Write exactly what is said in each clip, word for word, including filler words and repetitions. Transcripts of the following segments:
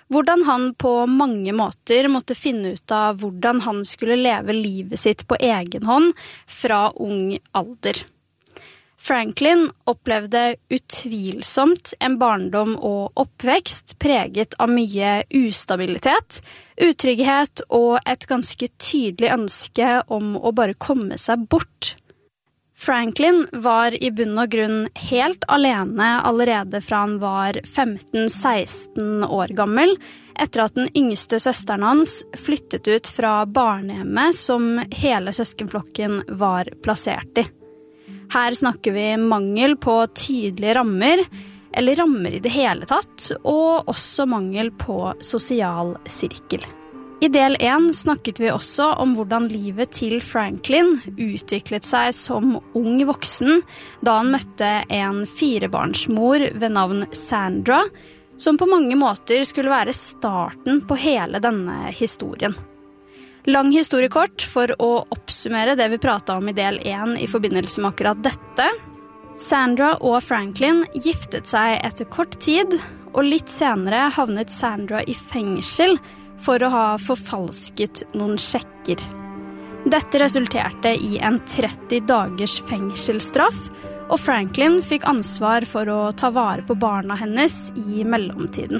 hvordan han på mange måter måtte finne ut av hvordan han skulle leve livet sitt på egen hånd fra ung alder. Franklin opplevde utvilsomt en barndom og oppvekst preget av mye ustabilitet, utrygghet og et ganske tydelig ønske om å bare komme seg bort. Franklin var i bunn og grunn helt alene allerede fra han var femten seksten år gammel, etter at den yngste søsteren hans flyttet ut fra barnehjemmet som hele søskenflokken var plassert i. Her snakker vi mangel på tydelige rammer, eller rammer i det hele tatt, og også mangel på sosial sirkel. I del én snakket vi også om hvordan livet til Franklin utviklet seg som ung voksen da han møtte en firebarnsmor ved navn Sandra, som på mange måter skulle være starten på hele denne historien. Lang historiekort for å oppsummere det vi pratet om i del én i forbindelse med akkurat dette. Sandra og Franklin giftet seg etter kort tid, og litt senere havnet Sandra i fengsel for å ha forfalsket noen sjekker. Dette resulterte i en tretti dagers fengselsstraff, og Franklin fikk ansvar for å ta vare på barna hennes i mellomtiden.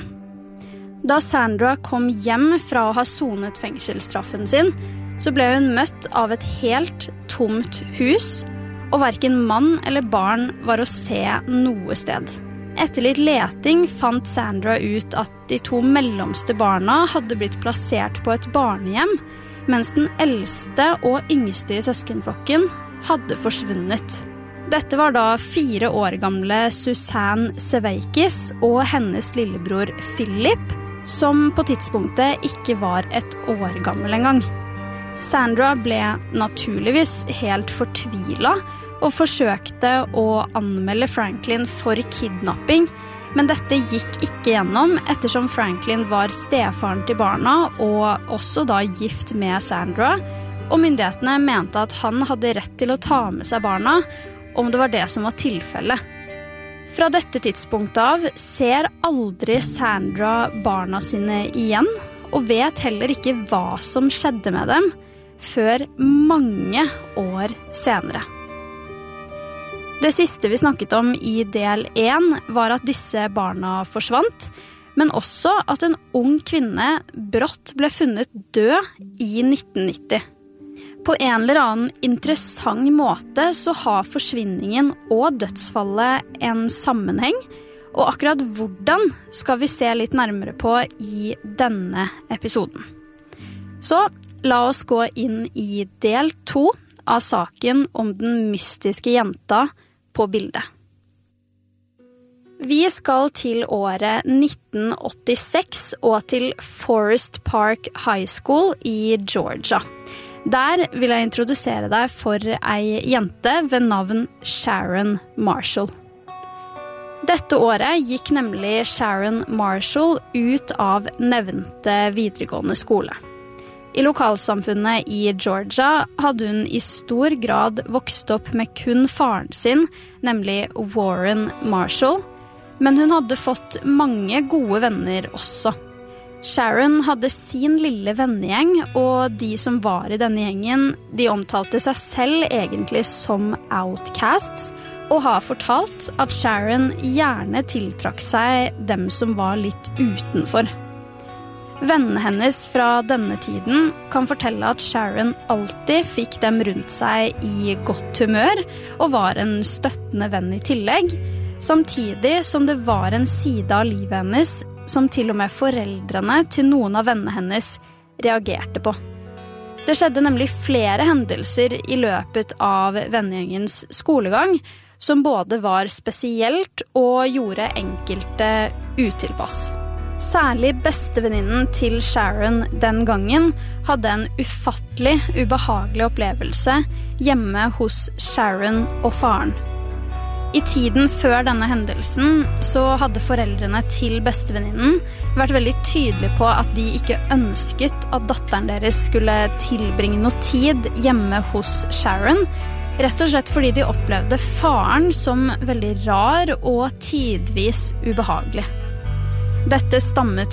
Da Sandra kom hjem fra å ha sonet fengselsstraffen sin, så ble hun møtt av et helt tomt hus, og hverken mann eller barn var å se noe sted. Etter litt leting fant Sandra ut at de to mellomste barna hadde blitt plassert på et barnehjem, mens den eldste og yngste i søskenflokken hadde forsvunnet. Dette var da fire år gamle Susanne Seveikis og hennes lillebror Philip, som på tidspunktet ikke var et år gammel engang. Sandra ble naturligvis helt fortvilet, og forsøkte å anmelde Franklin for kidnapping, men dette gikk ikke gjennom ettersom Franklin var stefaren til barna og også da gift med Sandra, og myndighetene mente at han hadde rett til å ta med seg barna om det var det som var tilfellet. Fra dette tidspunktet av ser aldri Sandra barna sine igjen, og vet heller ikke hva som skjedde med dem før mange år senere. Det siste vi snakket om i del én var at disse barna forsvant, men også at en ung kvinne brått ble funnet død i nitten nitti. På en eller annen interessant måte så har forsvinningen og dødsfallet en sammenheng, og akkurat hvordan skal vi se litt nærmere på i denne episoden. Så la oss gå inn i del to av saken om den mystiske jenta på bildet. Vi skal til året nitten åttiseks og til Forest Park High School i Georgia. Der vil jeg introdusere deg for ei jente ved navn Sharon Marshall. Dette året gikk nemlig Sharon Marshall ut av nevnte videregående skole. I lokalsamfunnet i Georgia hadde hun i stor grad vokst opp med kun faren sin, nemlig Warren Marshall, men hun hadde fått mange gode venner også. Sharon hadde sin lille vennegjeng, og de som var i denne gjengen, de omtalte seg selv egentlig som outcasts, og har fortalt at Sharon gjerne tiltrakk seg dem som var litt utenfor. Vennene hennes fra denne tiden kan fortelle at Sharon alltid fikk dem rundt seg i godt humør og var en støttende venn i tillegg, samtidig som det var en side av livet hennes som til og med foreldrene til noen av vennene hennes reagerte på. Det skjedde nemlig flere hendelser i løpet av vennegjengens skolegang som både var spesielt og gjorde enkelte utilpass. Særlig bestevenninnen til Sharon den gangen hadde en ufattelig, ubehagelig opplevelse hjemme hos Sharon og faren. I tiden før denne hendelsen så hadde foreldrene til bestevenninnen vært veldig tydelige på at de ikke ønsket at datteren deres skulle tilbringe noe tid hjemme hos Sharon, rett og slett fordi de opplevde faren som veldig rar og tidvis ubehagelig. Dette stammet